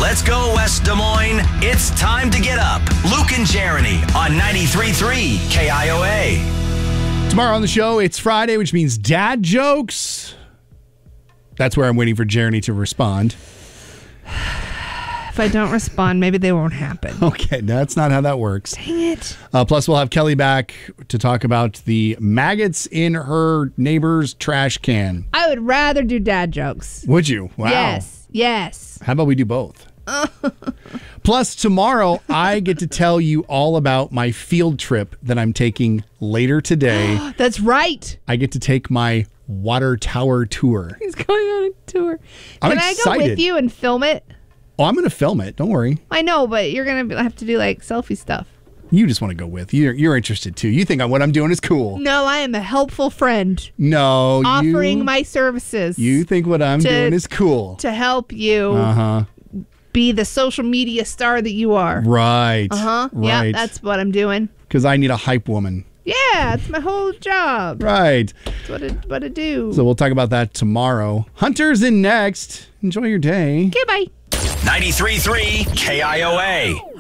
Let's go, West Des Moines. It's time to get up. Luke and Jeremy on 93.3 KIOA. Tomorrow on the show, it's Friday, which means dad jokes. That's where I'm waiting for Jeremy to respond. If I don't respond, maybe they won't happen. Okay, that's not how that works. Dang it. Plus, we'll have Kelly back to talk about the maggots in her neighbor's trash can. I would rather do dad jokes. Would you? Wow. Yes. How about we do both? Plus, tomorrow, I get to tell you all about my field trip that I'm taking later today. That's right. I get to take my water tower tour. He's going on a tour. I'm Can I go excited. with you and film it? Oh, I'm going to film it. Don't worry. I know, but you're going to have to do like selfie stuff. You just want to go with. You're interested too. You think what I'm doing is cool. No, I am a helpful friend. No, offering my services. You think what I'm doing is cool. To help you be the social media star that you are. Right. Right. Yeah, that's what I'm doing. Because I need a hype woman. Yeah, it's my whole job. Right. That's what I do. So we'll talk about that tomorrow. Hunter's in next. Enjoy your day. Okay, bye. 93.3 KIOA.